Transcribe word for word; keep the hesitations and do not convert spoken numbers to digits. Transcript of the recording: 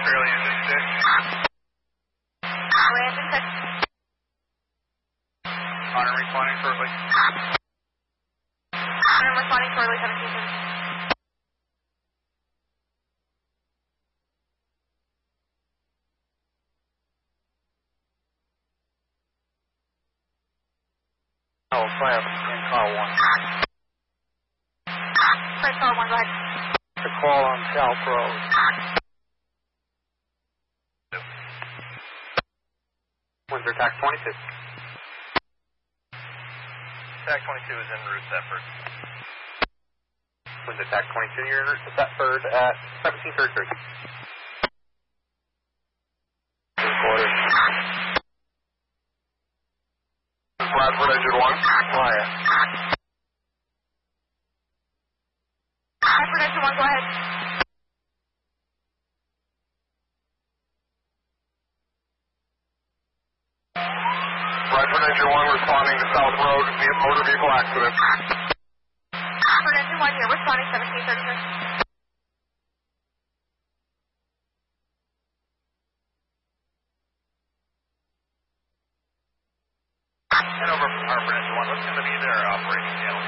Fairly engine six. Fairly engine six. Connor responding shortly. Connor responding shortly, seventeen thirty. Oh, fire in car one. First car one, go ahead. The call on South Road. Windsor TAC twenty-two. TAC twenty-two is en route to Thetford. Windsor TAC twenty-two, you're en route to Thetford at seventeen thirty-three. Recorded. Bradford engine one. Fire. Bradford engine one, go ahead. Bradford engine one responding to South Road, motor vehicle accident. Bradford engine one here, responding seventeen thirty-three. And over from Hartford engine one, what's going to be their operating channel?